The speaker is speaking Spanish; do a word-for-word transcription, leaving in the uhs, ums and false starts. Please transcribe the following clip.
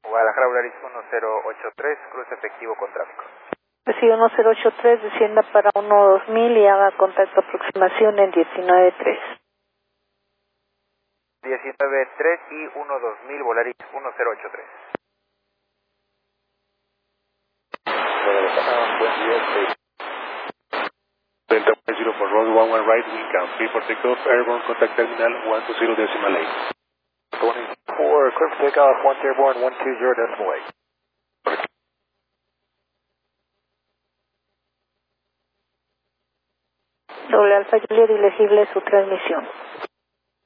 Guadalajara Volaris uno cero ocho tres, cruce efectivo con tráfico. Sí, uno cero ocho tres, descienda para uno dos mil y haga contacto aproximación en diecinueve tres. diecinueve tres y uno dos mil, Volaris uno cero ocho tres. Buen día, Delta one zero for road one one right, wind calm, clear for takeoff, airborne contact terminal one two zero decimal eight. twenty-four, clear for takeoff, one airborne, one two zero decimal eight. Doble Alfa Juliet, ilegible su transmisión.